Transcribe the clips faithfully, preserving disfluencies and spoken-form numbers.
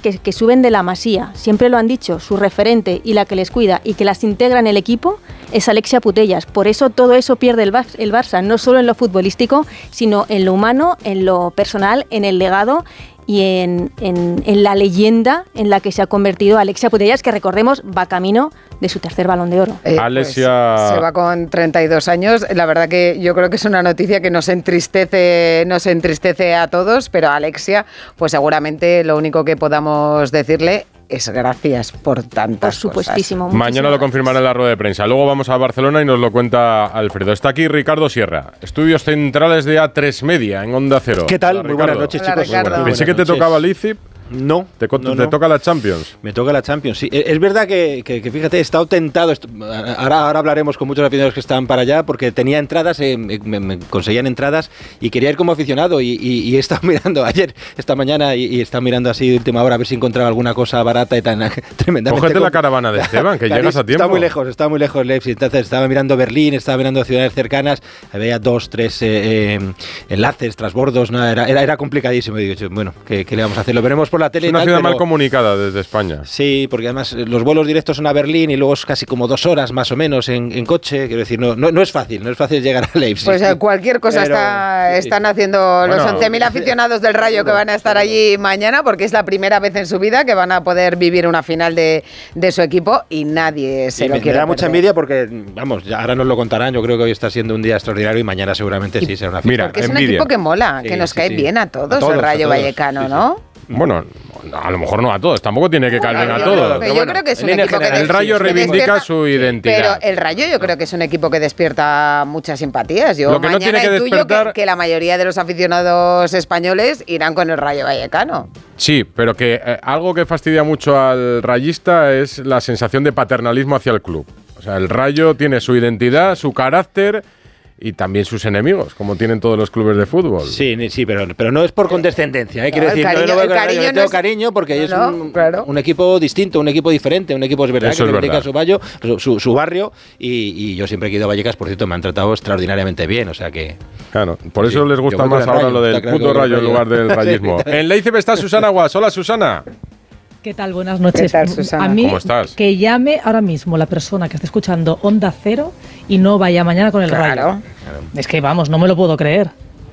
que, que suben de la Masía, siempre lo han dicho, su referente y la que les cuida y que las integra en el equipo es Alexia Putellas. Por eso todo eso pierde el, Bar- el Barça, no solo en lo futbolístico, sino en lo humano, en lo personal, en el legado y en, en, en la leyenda en la que se ha convertido Alexia Putellas, que recordemos va camino de su tercer Balón de Oro. Eh, Alexia... pues, se va con treinta y dos años. La verdad que yo creo que es una noticia que nos entristece, nos entristece a todos, pero a Alexia, pues seguramente lo único que podamos decirle es gracias por tantas Por supuestísimo. cosas. Mañana lo confirmará en la rueda de prensa. Luego vamos a Barcelona y nos lo cuenta Alfredo. Está aquí Ricardo Sierra, estudios centrales de A tres Media en Onda Cero. ¿Qué tal? Hola, Muy buenas Ricardo. noches, Hola, chicos. Ricardo. Muy buenas Pensé que te noches. tocaba el I C I P. No, Te, co- no, te no. toca la Champions. Me toca la Champions, sí. Es verdad que, que, que fíjate, he estado tentado. Esto, ahora, ahora hablaremos con muchos aficionados que están para allá, porque tenía entradas, eh, me, me conseguían entradas y quería ir como aficionado. Y, y, y he estado mirando ayer, esta mañana, y, y he estado mirando así de última hora a ver si encontraba alguna cosa barata y tan tremendamente. Cógete la comp- caravana de Esteban, que llegas a tiempo. Está muy lejos, está muy lejos Leipzig. Entonces estaba mirando Berlín, estaba mirando ciudades cercanas, había dos, tres eh, eh, enlaces, transbordos, nada, era, era, era complicadísimo. Y digo, bueno, ¿qué, ¿qué le vamos a hacer? Lo veremos por la tele. Es una y tal, ciudad pero... mal comunicada desde España. Sí, porque además los vuelos directos son a Berlín y luego es casi como dos horas más o menos en, en coche. Quiero decir, no, no, no es fácil, no es fácil llegar a Leipzig. Pues eh, cualquier cosa Pero, está, sí, sí. están haciendo Bueno, los once mil aficionados del Rayo que van a estar allí mañana, porque es la primera vez en su vida que van a poder vivir una final de, de su equipo y nadie se Sí, lo me, me quiere da mucha perder. envidia porque, vamos, ya ahora nos lo contarán. Yo creo que hoy está siendo un día extraordinario y mañana seguramente sí será una fiesta. Mira, Porque es un envidia. equipo que mola, Sí, que nos sí, cae sí. bien a todos, A todos, el Rayo a todos. Vallecano, Sí, sí. ¿no? Bueno, a lo mejor no a todos, tampoco tiene que caer bien a Yo todos. creo- Pero yo creo que es en un línea equipo que general, El Rayo que reivindica despierta- su identidad. Pero el Rayo yo creo que es un equipo que despierta muchas simpatías. Yo Lo que no mañana tiene que intuyo despertar- que, que la mayoría de los aficionados españoles irán con el Rayo Vallecano. Sí, pero que eh, algo que fastidia mucho al rayista es la sensación de paternalismo hacia el club. O sea, el Rayo tiene su identidad, su carácter y también sus enemigos, como tienen todos los clubes de fútbol. Sí, ni- sí, pero, pero no es por condescendencia, ¿eh? Quiero No, el decir, cariño- no, no, el no, cariño yo le no tengo es- cariño porque No, es no, un, claro. un equipo distinto, un equipo diferente, un equipo es verdad Eso que es reivindica verdad. su, vallo, su, su, su barrio y, y yo siempre que he ido a Vallecas, por cierto, me han tratado extraordinariamente bien, o sea que... Claro, por eso Sí, les yo gusta voy con más el ahora Rayo, lo del está claro que puto voy con el Rayo en lugar Rayo. del rayismo. En Leipzig está Susana Guas. Hola, Susana. ¿Qué tal? Buenas noches. ¿Qué tal, Susana? A mí, ¿Cómo estás? que llame ahora mismo la persona que esté escuchando Onda Cero y no vaya mañana con el Claro. Rayo. Es que, vamos, no me lo puedo creer.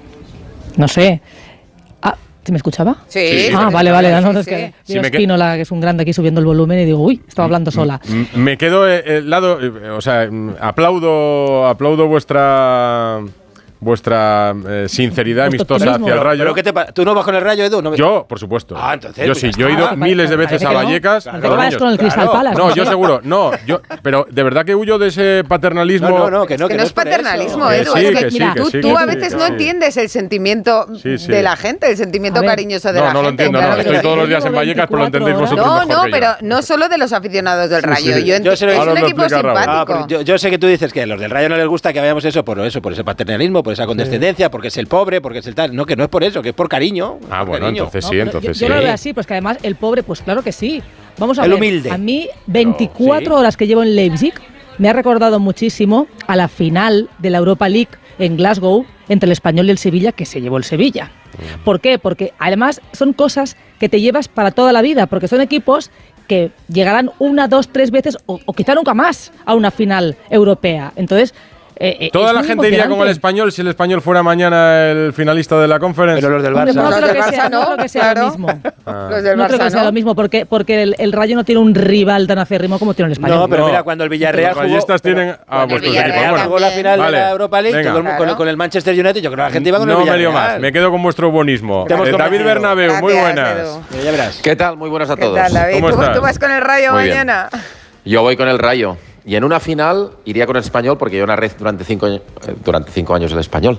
No sé. Ah, ¿se me escuchaba? Sí. Sí. Ah, sí, vale, sí, vale. sí, No, sí. es que Sí, veo me que- Espínola, que es un grande aquí subiendo el volumen y digo, uy, estaba hablando sola. M- Me quedo eh, el lado, eh, o sea, mm, aplaudo, aplaudo vuestra vuestra eh, sinceridad Vuestro amistosa optimismo. hacia el Rayo. ¿Pero qué te pa- ¿Tú no vas con el Rayo, Edu? No me- Yo, por supuesto. Ah, entonces, yo pues sí, ya yo he está. ido Ah, miles de veces parece a que no. Vallecas. Parece con que los vayas niños. con el Crystal Claro. Palace. No, yo seguro, no, yo, pero de verdad que huyo de ese paternalismo. No, no, no, que no, que que no no es es por paternalismo, eso. Edu. Que es sí, que, que sí, mira, que tú, sí, tú que a sí, veces que no sí. entiendes el sentimiento Sí, sí. de la gente, el sentimiento A ver. cariñoso de No, la no lo gente. entiendo, claro no, que estoy sí. todos los días en Llevo Vallecas, pero lo entendéis veinticuatro vosotros No, mejor no, que yo. pero no solo de los aficionados del Rayo. sí. Yo ent- Yo se lo- es Ahora un os lo equipo explica Raúl. Ah, simpático. pero yo, yo sé que tú dices que a los del Rayo no les gusta que vayamos eso por eso, por ese paternalismo, por esa condescendencia, porque es el pobre, porque es el tal. No, que no es por eso, que es por cariño. Ah, por bueno, cariño. entonces No, sí, pero entonces yo, sí. yo lo veo así, pues que además el pobre, pues claro que sí. Vamos a El ver, humilde. a mí veinticuatro sí. horas que llevo en Leipzig me ha recordado muchísimo a la final de la Europa League en Glasgow entre el Español y el Sevilla, que se llevó el Sevilla. ¿Por qué? Porque además son cosas que te llevas para toda la vida, porque son equipos que llegarán una, dos, tres veces o, o quizá nunca más a una final europea. Entonces, eh, eh, Toda es la muy gente iría con el emocionante. Español si el Español fuera mañana el finalista de la Conference. Pero los del Hombre, Barça. no Los creo del que Barça sea, no no, creo que sea claro. lo mismo. Los del No creo Barça, que sea ¿no? lo mismo, porque, porque el, el Rayo no tiene un rival tan acérrimo como tiene el Español. No, pero No, mira, cuando el Villarreal Los jugó... rayistas pero tienen a cuando el vuestros Villarreal equipos. Bueno, jugó la final vale, de la Europa League, venga. todo el mu- con, el, con el Manchester United, yo creo que la gente iba con el No me Villarreal. lío más, me quedo con vuestro buenismo. Te hemos Eh, David convencido. Bernabéu, muy Gracias, buenas. Edu. Eh, Ya verás. ¿Qué tal? Muy buenas a ¿Qué todos. tal, David? ¿Cómo ¿Tú, estás? tú vas con el Rayo Muy bien. mañana? Yo voy con el Rayo. Y en una final iría con el Español porque yo narré durante cinco, años- eh, durante cinco años el Español.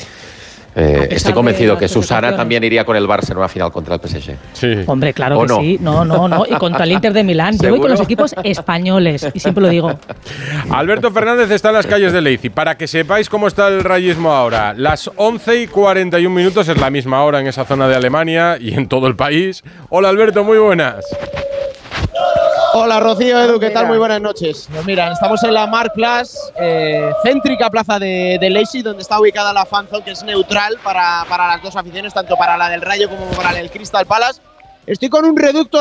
Eh, A pesar estoy de convencido las que Susana presentaciones. también iría con el Barça en una final contra el P S G. Sí. Hombre, claro ¿O que no? sí. No, no, no. Y contra el Inter de Milán. Yo voy con ¿Seguro? los equipos españoles. Y siempre lo digo. Alberto Fernández está en las calles de Leipzig. Para que sepáis cómo está el rayismo ahora, las once y cuarenta y un minutos es la misma hora en esa zona de Alemania y en todo el país. Hola Alberto, muy buenas. Hola Rocío, Edu, ¿qué Mira. tal? Muy buenas noches. Pues mira, estamos en la Marktplatz, eh, céntrica plaza de, de Leipzig, donde está ubicada la fanzone, que es neutral para, para las dos aficiones, tanto para la del Rayo como para la del Crystal Palace. Estoy con un reducto